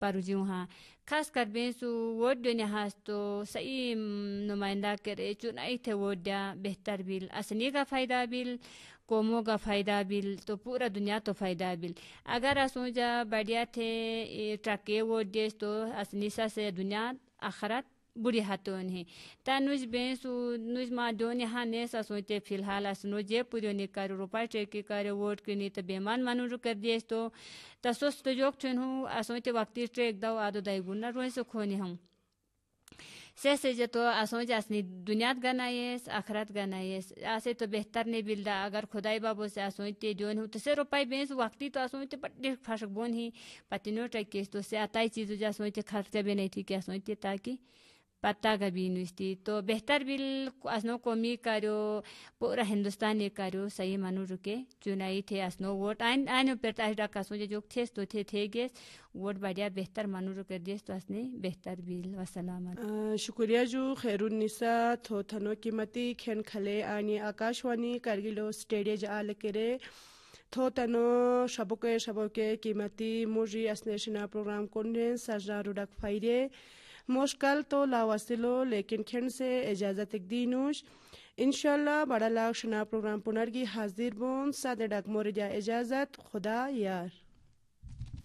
پروجیوں ہاں خاص کر بین سو ووٹ دینے ہاس تو صحیح نمائندہ کرے چنائی تھے ووٹ دیا بہتر بل اسنی کا فائدہ بل قوموں کا فائدہ بل تو پورا دنیا تو فائدہ بل اگر اسوں جا بڑھیا تھے ٹرکے ووٹ دیس تو اسنی سا سے دنیا آخرت بری ہاتھوں ہیں تا نوج بین سو نوج ما دونی ہاں نیسا سوچتے فی الحال اسنو جے پوریو نی کرو روپا ٹریکی کرے ووٹ کنی تو بیمان منو کر دیس تو تسوس تو جوک چھن ہوں اسوچتے وقتی ٹریک دو آدو دائی گونا روئے سو کھونی ہوں سے تو اسوچ اسنی دنیات گنائیس آخرت گنائیس آسے تو بہتر نہیں بلدا اگر خدای بابو سے اسوچتے جون ہوں تو سے روپائی بینس وقتی تو اسوچتے بڑے فشک بون ہی پتنو ٹریکیس تو سے آتائی چیزوں جا سوچتے خرچہ بھی نہیں تھی کہ اسوچتے تاکہ پتہ کا بھی نوستی تو بہتر بل اسنو قومی کرو پورا ہندوستانی کرو صحیح منو رکے چنائی تھے اسنو ووٹ آئین پر تاش ڈاکا سوچے جو تھیس تو تھے گیس ووٹ بڑھیا بہتر منو رکے دیس تو اسنے بہتر بل وسلامت شکریہ جو خیر النساء تھو تھنو قیمتی کھین کھلے آنی آکاشوانی کرگلو اسٹیڈیا جا لکرے تھو تنو شبوکے قیمتی موجی اسنیشنا پروگرام کنڈین سجنا روڈک فائرے مشکل تو لاواسلو لیکن کھنڈ سے اجازت دینوش انشاءاللہ بڑا لاکھ شنا پروگرام پنرگی حاضر بون سادے ڈاک موردیا اجازت خدا یار.